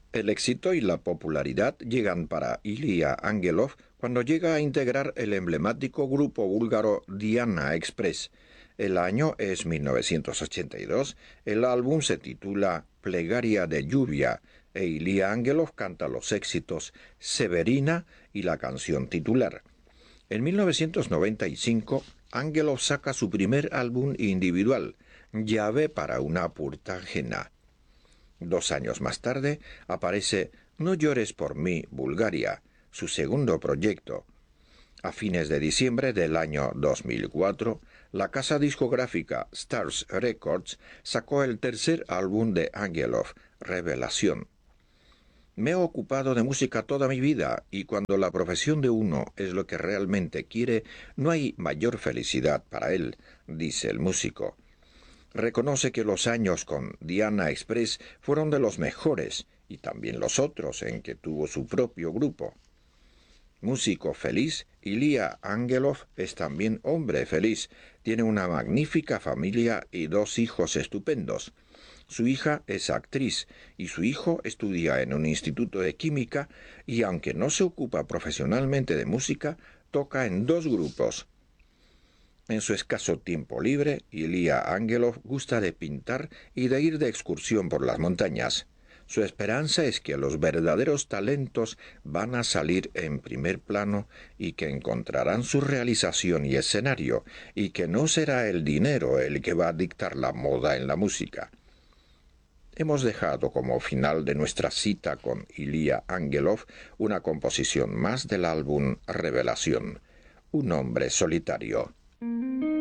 El éxito y la popularidad llegan para Ilya Angelov cuando llega a integrar el emblemático grupo búlgaro Diana Express. El año es 1982, el álbum se titula Plegaria de lluvia e Ilya Angelov canta los éxitos Severina y la canción titular. En 1995, Angelov saca su primer álbum individual, Llave para una puerta ajena. 2 años más tarde aparece No llores por mí, Bulgaria, su segundo proyecto. A fines de diciembre del año 2004, la casa discográfica Stars Records sacó el tercer álbum de Angelov, Revelación. Me he ocupado de música toda mi vida y cuando la profesión de uno es lo que realmente quiere, no hay mayor felicidad para él, dice el músico. Reconoce que los años con Diana Express fueron de los mejores y también los otros en que tuvo su propio grupo. Músico feliz, Ilya Angelov es también hombre feliz. Tiene una magnífica familia y 2 hijos estupendos. Su hija es actriz y su hijo estudia en un instituto de química y aunque no se ocupa profesionalmente de música, toca en 2 grupos. En su escaso tiempo libre, Ilya Angelov gusta de pintar y de ir de excursión por las montañas. Su esperanza es que los verdaderos talentos van a salir en primer plano y que encontrarán su realización y escenario, y que no será el dinero el que va a dictar la moda en la música. Hemos dejado como final de nuestra cita con Ilya Angelov una composición más del álbum Revelación, Un hombre solitario.